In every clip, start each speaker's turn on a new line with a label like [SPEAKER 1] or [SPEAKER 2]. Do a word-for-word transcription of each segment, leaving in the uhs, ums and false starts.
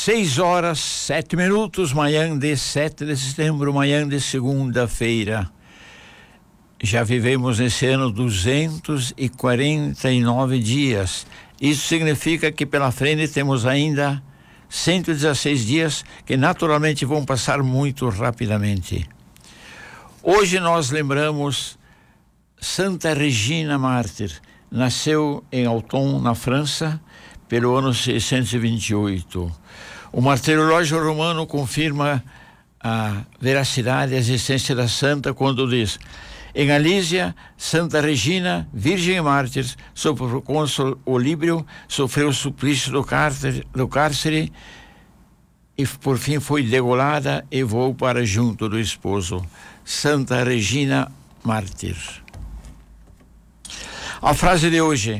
[SPEAKER 1] Seis horas, sete minutos, manhã de sete de setembro, manhã de segunda-feira. Já vivemos nesse ano duzentos e quarenta e nove dias. Isso significa que pela frente temos ainda cento e dezesseis dias que naturalmente vão passar muito rapidamente. Hoje nós lembramos Santa Regina Mártir. Nasceu em Autun, na França, pelo ano seiscentos e vinte e oito. O martirológio romano confirma a veracidade e a existência da santa quando diz: em Alísia, Santa Regina, virgem e mártir, sob o procônsul Olíbrio, sofreu o suplício do cárcere, do cárcere e por fim foi degolada e voou para junto do esposo. Santa Regina Mártir. A frase de hoje: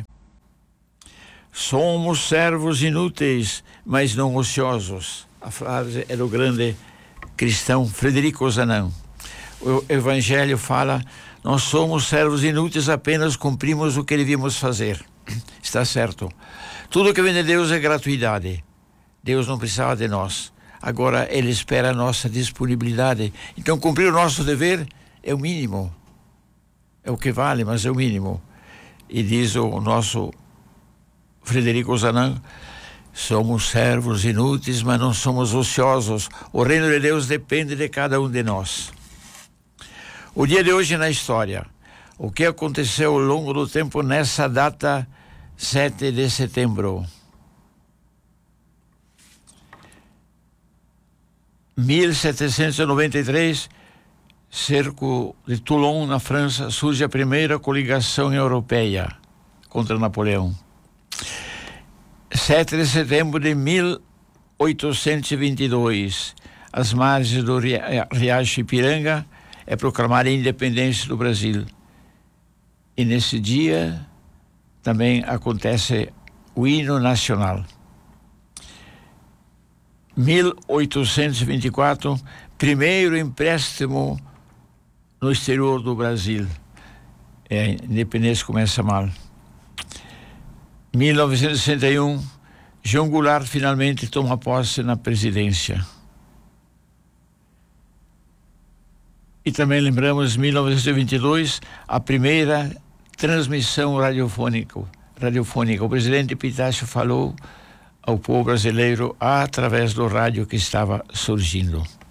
[SPEAKER 1] somos servos inúteis, mas não ociosos. A frase é do grande cristão Frederico Zanon. O Evangelho fala: nós somos servos inúteis, apenas cumprimos o que devíamos fazer. Está certo. Tudo que vem de Deus é gratuidade. Deus não precisava de nós. Agora Ele espera a nossa disponibilidade. Então cumprir o nosso dever é o mínimo. É o que vale, mas é o mínimo. E diz o nosso Frederico Zanon: somos servos inúteis, mas não somos ociosos. O reino de Deus depende de cada um de nós. O dia de hoje na história. O que aconteceu ao longo do tempo nessa data, sete de setembro? mil setecentos e noventa e três, cerco de Toulon, na França, surge a primeira coligação europeia contra Napoleão. sete de setembro de mil oitocentos e vinte e dois, às margens do Riacho Ipiranga, é proclamada a independência do Brasil. E nesse dia também acontece o hino nacional. mil oitocentos e vinte e quatro, primeiro empréstimo no exterior do Brasil. É, a independência começa mal. mil novecentos e sessenta e um, João Goulart finalmente toma posse na presidência. E também lembramos, mil novecentos e vinte e dois, a primeira transmissão radiofônica. radiofônica. O presidente Epitácio falou ao povo brasileiro através do rádio que estava surgindo.